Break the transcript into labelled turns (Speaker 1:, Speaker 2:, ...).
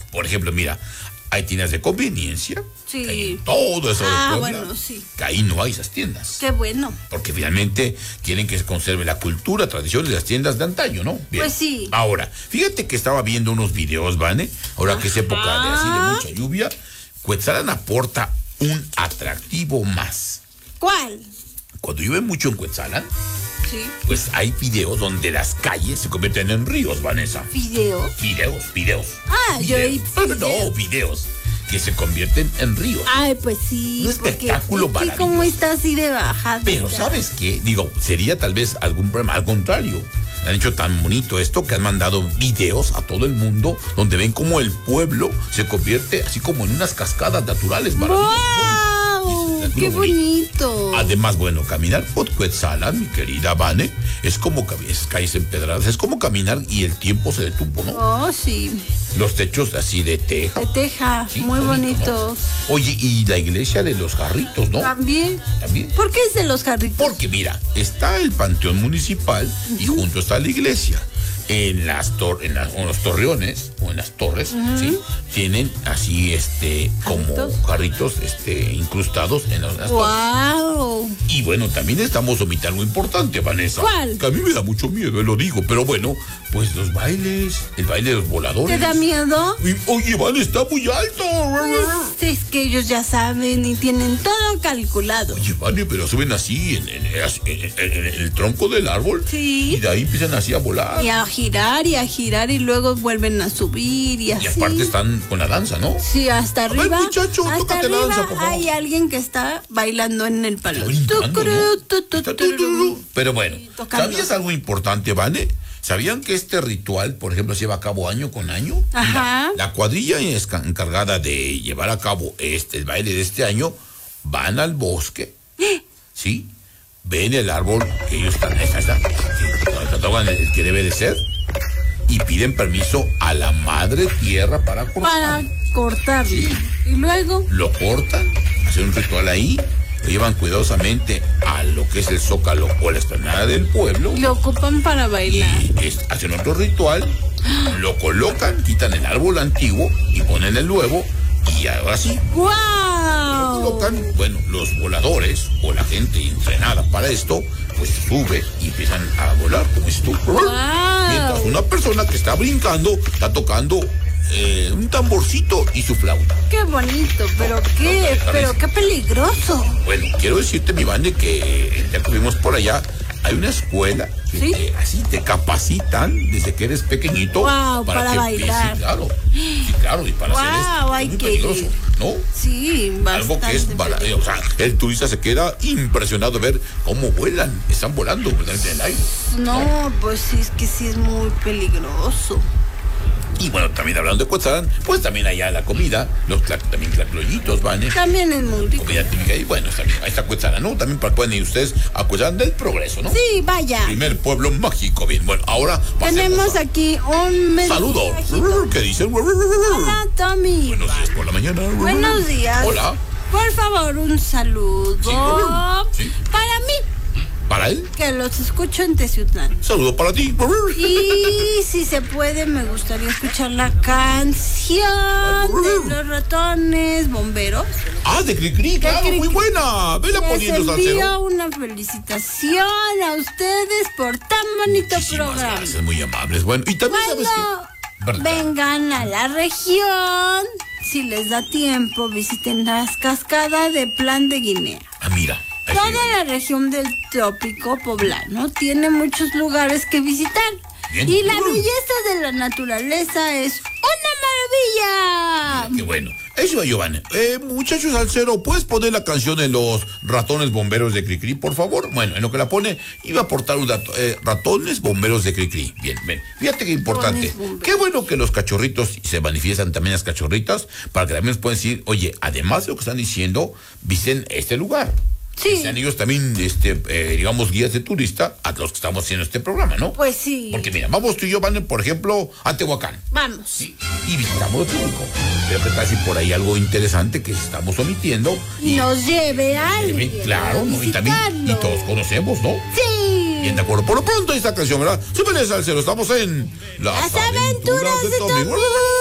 Speaker 1: Por ejemplo, mira, hay tiendas de conveniencia.
Speaker 2: Sí.
Speaker 1: Que hay en todo eso de Puebla,
Speaker 2: bueno, sí.
Speaker 1: que ahí no hay esas tiendas.
Speaker 2: Qué bueno.
Speaker 1: Porque finalmente quieren que se conserve la cultura, tradiciones de las tiendas de antaño, ¿no? Bien.
Speaker 2: Pues sí.
Speaker 1: Ahora, fíjate que estaba viendo unos videos, Vane, ahora que es época de así de mucha lluvia, Cuetzalan aporta un atractivo más.
Speaker 2: ¿Cuál?
Speaker 1: Cuando llueve mucho en Cuetzalan,
Speaker 2: Sí.
Speaker 1: pues hay videos donde las calles se convierten en ríos, Vanessa.
Speaker 2: ¿Video?
Speaker 1: Videos.
Speaker 2: Yo oí
Speaker 1: No, videos que se convierten en ríos.
Speaker 2: Ay, pues sí.
Speaker 1: Un espectáculo
Speaker 2: porque
Speaker 1: maravilloso.
Speaker 2: ¿cómo está así de bajada?
Speaker 1: Pero ¿sabes qué? Digo, sería tal vez algún problema. Al contrario, han hecho tan bonito esto que han mandado videos a todo el mundo donde ven cómo el pueblo se convierte así como en unas cascadas naturales maravillosas.
Speaker 2: ¡Wow! ¡Qué bonito!
Speaker 1: Además, bueno, caminar por Cuetzalan, mi querida Vane, es como esas calles empedradas, es como caminar y el tiempo se detuvo, ¿no?
Speaker 2: Oh, sí.
Speaker 1: Los techos así de teja.
Speaker 2: De teja,
Speaker 1: Sí,
Speaker 2: muy
Speaker 1: bonito,
Speaker 2: bonitos.
Speaker 1: ¿no? Oye, y la iglesia de los Jarritos, ¿no?
Speaker 2: También.
Speaker 1: También.
Speaker 2: ¿Por qué es de los jarritos?
Speaker 1: Porque mira, está el panteón municipal y junto está la iglesia. En los torreones o en las torres, ¿sí? Tienen así como jarritos incrustados en las torres.
Speaker 2: ¡Wow!
Speaker 1: Y bueno, también estamos omitiendo algo importante, Vanessa.
Speaker 2: ¿Cuál?
Speaker 1: Que a mí me da mucho miedo, lo digo, pero bueno, pues los bailes, el baile de los voladores.
Speaker 2: ¿Te da miedo?
Speaker 1: Oye, Van, está muy alto.
Speaker 2: Pues es que ellos ya saben y tienen todo calculado.
Speaker 1: Oye, Vane, pero suben así en el tronco del árbol.
Speaker 2: Sí.
Speaker 1: Y de ahí empiezan así a volar.
Speaker 2: Y a girar y luego vuelven a subir y así.
Speaker 1: Y aparte están con la danza, ¿no?
Speaker 2: Sí, hasta
Speaker 1: A ver,
Speaker 2: arriba.
Speaker 1: muchacho,
Speaker 2: hasta
Speaker 1: tócate la
Speaker 2: arriba
Speaker 1: danza, por favor.
Speaker 2: hay alguien que está bailando en el palo.
Speaker 1: Brincando, ¿no? Pero bueno,
Speaker 2: tocando.
Speaker 1: ¿sabías algo importante, Vane? ¿Sabían que este ritual, por ejemplo, se lleva a cabo año con año?
Speaker 2: Ajá.
Speaker 1: La cuadrilla encargada de llevar a cabo el baile de este año van al bosque, ¿sí? Ven el árbol que ellos están, que tocan el que debe de ser, y piden permiso a la madre tierra para cortar.
Speaker 2: Para cortarlo.
Speaker 1: Sí.
Speaker 2: Y luego.
Speaker 1: Lo cortan, hacen un ritual ahí, lo llevan cuidadosamente a lo que es el zócalo o la explanada del pueblo.
Speaker 2: Lo ocupan para bailar.
Speaker 1: Y hacen otro ritual, lo colocan, quitan el árbol antiguo y ponen el nuevo, y ahora sí,
Speaker 2: ¡Wow!
Speaker 1: colocan, bueno, los voladores o la gente entrenada para esto, pues sube y empiezan a volar, como dices tú. Mientras una persona que está brincando está tocando un tamborcito y su flauta.
Speaker 2: Qué bonito, pero qué peligroso.
Speaker 1: Bueno, quiero decirte, mi Vane, que ya que vimos por allá, hay una escuela que
Speaker 2: ¿Sí?
Speaker 1: así te capacitan desde que eres pequeñito.
Speaker 2: Wow, para
Speaker 1: que
Speaker 2: bailar.
Speaker 1: Sí, claro, y para hacer esto.
Speaker 2: Wow, hay
Speaker 1: Es muy
Speaker 2: que
Speaker 1: peligroso,
Speaker 2: ir.
Speaker 1: ¿no?
Speaker 2: Sí, bastante.
Speaker 1: Algo que es, o sea, el turista se queda impresionado de ver cómo vuelan, están volando, ¿verdad? En el aire.
Speaker 2: No, pues sí, es que sí es muy peligroso.
Speaker 1: Y bueno, también hablando de Cuetzalan, pues también allá la comida, también tlacoyitos, Vane.
Speaker 2: También es muy rico.
Speaker 1: Comida típica y bueno, también, ahí está Cuetzalan, ¿no? También pueden ir ustedes a Cuetzalan del Progreso, ¿no?
Speaker 2: Sí, vaya.
Speaker 1: Primer pueblo mágico, bien. Bueno, ahora
Speaker 2: Tenemos aquí un
Speaker 1: saludo. ¿Qué dicen?
Speaker 2: Hola, Tommy.
Speaker 1: Buenos días por la mañana.
Speaker 2: Buenos días.
Speaker 1: Hola.
Speaker 2: Por favor, un saludo
Speaker 1: Sí.
Speaker 2: para mí,
Speaker 1: ¿Para él?
Speaker 2: que los escucho en Teciutlán.
Speaker 1: Saludo para ti.
Speaker 2: Y si se puede, me gustaría escuchar la canción de los ratones bomberos.
Speaker 1: Ah, de Cricri, claro, muy buena. Vela
Speaker 2: Les
Speaker 1: poniendo salsero.
Speaker 2: envío una felicitación a ustedes por tan bonito
Speaker 1: Muchísimas
Speaker 2: programa.
Speaker 1: gracias, muy amables. Bueno, y también sabes que...
Speaker 2: Cuando vengan a la región, si les da tiempo, visiten las cascadas de Plan de Guinea.
Speaker 1: Ah, mira. ahí
Speaker 2: Toda
Speaker 1: sí.
Speaker 2: la región del trópico poblano tiene muchos lugares que visitar.
Speaker 1: Bien.
Speaker 2: Y la belleza de la naturaleza es una maravilla.
Speaker 1: Qué bueno. Eso, Giovanni. Muchachos salsero, ¿puedes poner la canción de los ratones bomberos de Cricri, por favor? Bueno, en lo que la pone, iba a aportar un dato. Ratones bomberos de Cricri. Bien, ven. Fíjate qué importante. Qué bueno que los cachorritos se manifiestan también las cachorritas, para que también nos puedan decir, oye, además de lo que están diciendo, visiten este lugar.
Speaker 2: Sí.
Speaker 1: Sean ellos también, digamos, guías de turista a los que estamos haciendo este programa, ¿no?
Speaker 2: Pues sí.
Speaker 1: Porque mira, vamos tú y yo, van, por ejemplo, a Tehuacán.
Speaker 2: Vamos.
Speaker 1: Sí, y visitamos Tehuacán. Creo que está así por ahí algo interesante que estamos omitiendo.
Speaker 2: Y nos lleve a alguien.
Speaker 1: Claro, ¿no? Y también, y todos conocemos, ¿no?
Speaker 2: Sí.
Speaker 1: Bien, de acuerdo. Por lo pronto, esta canción, ¿verdad? Súbele, salsero, estamos en
Speaker 2: Las aventuras de Tommy.